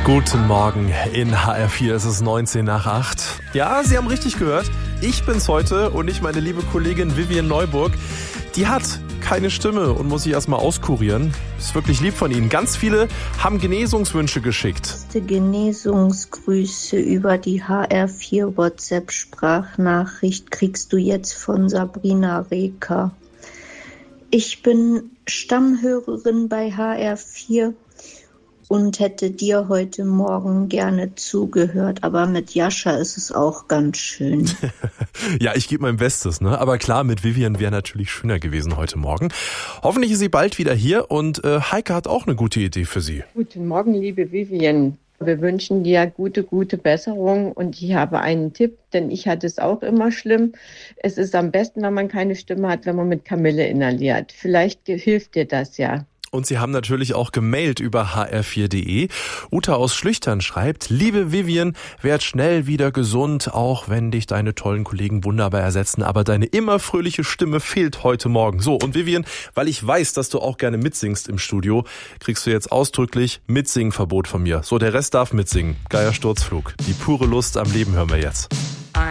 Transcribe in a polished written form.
Guten Morgen in HR4, es ist 19 nach 8. Ja, Sie haben richtig gehört, ich bin's heute und nicht meine liebe Kollegin Vivian Neuburg. Die hat keine Stimme und muss sich erstmal auskurieren. Ist wirklich lieb von Ihnen. Ganz viele haben Genesungswünsche geschickt. Genesungsgrüße über die HR4 WhatsApp-Sprachnachricht kriegst du jetzt von Sabrina Reker. Ich bin Stammhörerin bei HR4 und hätte dir heute Morgen gerne zugehört, aber mit Jascha ist es auch ganz schön. Ja, ich gebe mein Bestes, ne? Aber klar, mit Vivian wäre natürlich schöner gewesen heute Morgen. Hoffentlich ist sie bald wieder hier und Heike hat auch eine gute Idee für Sie. Guten Morgen, liebe Vivian. Wir wünschen dir gute Besserung und ich habe einen Tipp, denn ich hatte es auch immer schlimm. Es ist am besten, wenn man keine Stimme hat, wenn man mit Kamille inhaliert. Vielleicht hilft dir das ja. Und Sie haben natürlich auch gemailt über hr4.de. Uta aus Schlüchtern schreibt: Liebe Vivian, werd schnell wieder gesund, auch wenn dich deine tollen Kollegen wunderbar ersetzen, aber deine immer fröhliche Stimme fehlt heute Morgen. So, und Vivian, weil ich weiß, dass du auch gerne mitsingst im Studio, kriegst du jetzt ausdrücklich Mitsingverbot von mir. So, der Rest darf mitsingen. Geier Sturzflug. Die pure Lust am Leben hören wir jetzt.